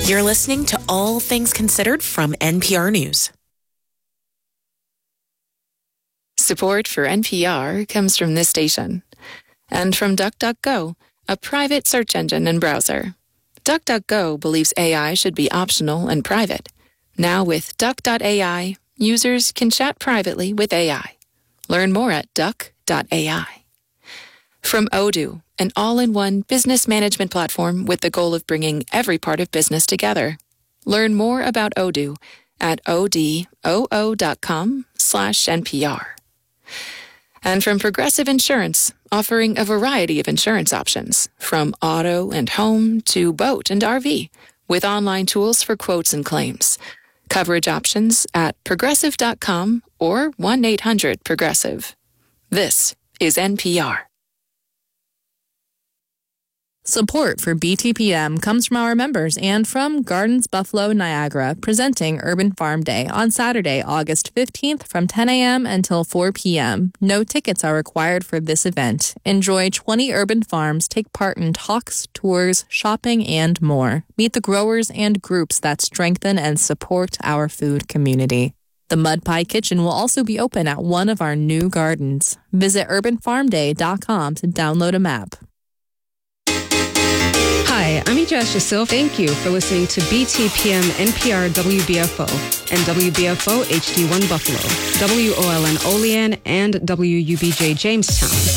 You're listening to All Things Considered from NPR News. Support for NPR comes from this station and from DuckDuckGo, a private search engine and browser. DuckDuckGo believes AI should be optional and private. Now with Duck.ai, users can chat privately with AI. Learn more at Duck.ai. From Odoo, an all-in-one business management platform with the goal of bringing every part of business together. Learn more about Odoo at odoo.com/NPR. And from Progressive Insurance, offering a variety of insurance options, from auto and home to boat and RV, with online tools for quotes and claims. Coverage options at progressive.com or 1-800-PROGRESSIVE. This is NPR. Support for BTPM comes from our members and from Gardens Buffalo Niagara, presenting Urban Farm Day on Saturday, August 15th from 10 a.m. until 4 p.m. No tickets are required for this event. Enjoy 20 urban farms, take part in talks, tours, shopping, and more. Meet the growers and groups that strengthen and support our food community. The Mud Pie Kitchen will also be open at one of our new gardens. Visit urbanfarmday.com to download a map. Hi, I'm Ijaz Jasil. Thank you for listening to BTPM NPR WBFO and WBFO HD1 Buffalo, WOLN Olean, and WUBJ Jamestown.